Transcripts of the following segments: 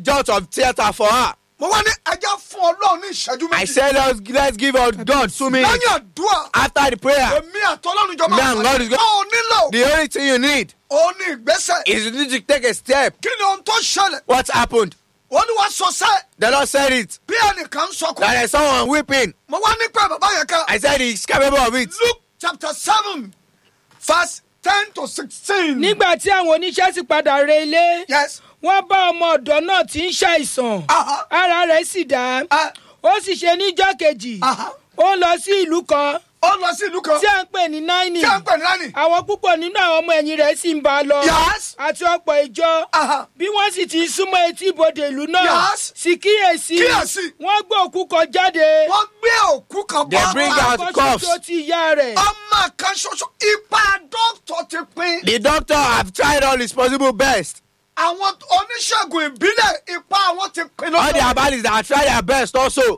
jolt of theater for her. Mo wá ní ẹjẹ́ fún Ọlọ́run ní ìṣẹ́jú méjì. I said, let's give God 2 minutes. Lẹ́yìn àdúrà. After the prayer, Èmi àtọ́lọ́run jọ Me máa and God is pàdé. Ó nílò. the only thing you need Ó ní ìgbésẹ̀. is you need to take a step. Kí ni ohun tó ṣẹlẹ̀? What happened? Ó ní wá sọ sẹ́. The Lord said it. Bí ẹnìkan ń sọkún. That there's someone weeping. Mo wá ní pé bàbá yẹn kan. I said he's capable of it. Luke chapter 7 verse 10 to 16. nígbà tí àwọn oníṣẹ́ sì padà re ilé Yes. wọ́n bá ọmọ ọ̀dọ́ náà tí ń ṣàìsàn Aha. ara rẹ̀ sì dá ó sì ṣe níjọ́ kejì Aha. ó lọ sí ìlú kan Ó lọ sí ìlú kan. tí à ń pè ní Náínì Tí a ń pè ní Náínì. àwọn púpọ̀ nínú àwọn ọmọ ẹ̀yìn rẹ̀ sì ń bá a lọ Yes. àti ọ̀pọ̀ ìjọ Aha. bí wọ́n sì ti súnmọ́ etí ibodè ìlú náà Yes. sì kíyèsí Kíyèsí. wọ́n gbé òkú kan jáde Wọ́n gbé òkú kan They bring bọ́. out àkọ́ṣe cups. tó ti ìyá rẹ̀ Ọmọ kan ṣoṣo ipa dókítà ti pín. The doctor have tried all his possible best. Àwọn oníṣègùn ìbílẹ̀ ipa àwọn ti pín All the lọ́sọ̀. herbalists have tried their best also.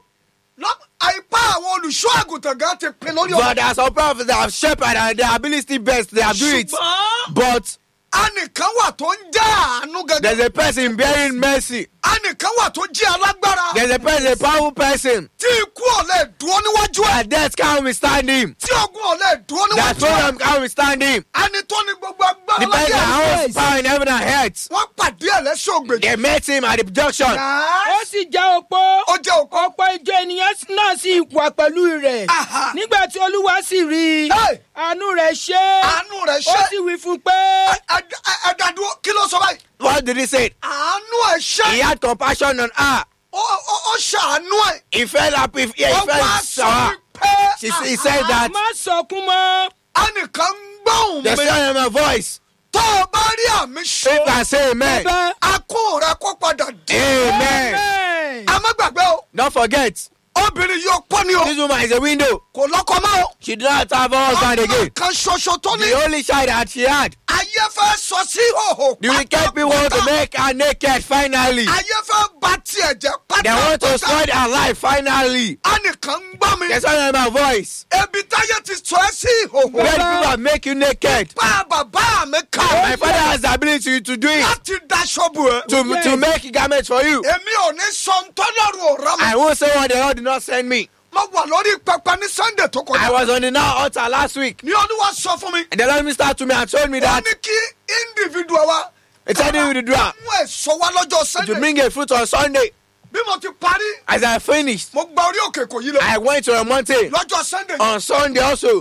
Ipa àwọn olùṣọ́ àgùntàn gan ti pín lórí But there are some prophets that have shepherd and their ability best. They have do it. Ṣùgbọ́n But ẹnìkan wà tó ń jẹ́ àánú there's gẹ́gẹ́. a person bearing mercy. Ẹnìkan wà tó jẹ́ alágbára. There's a person, a powerful person. Tí ikú ò lè dúró níwájú ẹ̀. That death can't withstand him. Tí ogun ò lè dúró That níwájú ẹ̀. problem can't withstand him. Ẹni tó ní gbogbo agbára The person láyé that ẹ̀. holds power in heaven and earth. Wọ́n pàdé ẹ̀ lẹ́sẹ̀ ògbèjì. They met him at the junction. ó sì já opó Ó jẹ́ òkú. ọ̀pọ̀ ìjọ ènìyàn náà sì wà pẹ̀lú rẹ̀ Aha. nígbà tí olúwa sì rí i Hey! àánú rẹ̀ ṣe Àánú rẹ̀ ó ṣe. sì wí fún un pé Ẹ̀dàdúró kí ló sọ báyìí? What did he say? Àánú ẹ̀ He ṣe. had compassion on her. Ó ṣàánú ẹ̀. He felt happy. He Ó wá felt sọ sour. wípé He said that má sọkún mọ́ ẹnìkan ń gbóhùn the mi. sound of my voice. Tó o bá rí àmì If ṣe. I say amen. bẹ́ẹ̀ Akún rẹ̀ kó padà dé. Amen. Amen. A má gbàgbé o. Don't forget, Obìnrin yóò pọ́ ni o. this woman is a window. Kò lọ́kọ mọ́ o. She did not have a husband again. Ọmọ kan ṣoṣo tó ní. The only child that she had. Ayé fẹ́ sọ sí ìhòhò. The wicked people want to make her naked finally. Ayé fẹ́ bà tiẹ̀ jẹ́ They want to pátápátá. spoil her life finally. Ẹnìkan ń gbọ́ mi. The sound of my voice. Ebi táyé ti sọ ẹ́ sí Where ìhòhò. the people that make you naked. Pa bàbá mi kà. My father has the ability to do it. Láti daṣọ bù ẹ́. To make garments for you. Èmi ò ní sọ ntọ́lọ́run ò rán mi. I won't say what the Lord did not send me. Mo wà lórí pẹpẹ ní Sunday tó I kọjá. was on the now altar last week. Ní Olúwa sọ fún mi. And the Lord ministered to me and told me Ó that ní kí individual wa. he said he will do that. Mú èso wá lọ́jọ́ To Sunday. bring a fruit on Sunday. Bí mo ti parí, As I finished, mo gba orí òkè kò yí lọ. I went to a mountain. Lọ́jọ́ Sunday. On Sunday also,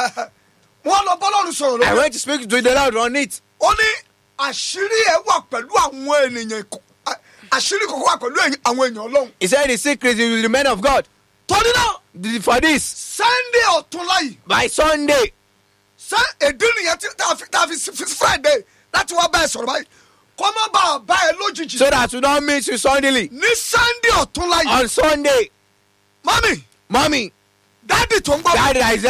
Wọ́n lọ bọ́lọ́run sọ̀rọ̀ I lórí. went to speak to the Lord on it. Ó ní àṣírí ẹ̀ wà pẹ̀lú àwọn ènìyàn àṣírí kòkó wà pẹ̀lú àwọn èèyàn Ọlọ́run. He said the secret is with the men of God. Torí náà, For this, Sunday ọ̀tún láyìí. by Sunday, Èdè nìyẹn tí tá a fi Friday láti wá bá ẹ sọ̀rọ̀ báyìí. Kọ́ má bàa bá ẹ lójijì. so that we don't miss you suddenly. Ní Sunday ọ̀tún láyìí. On Sunday, Mami, mommy, dáàdì tó ń gbọ́. daddy that is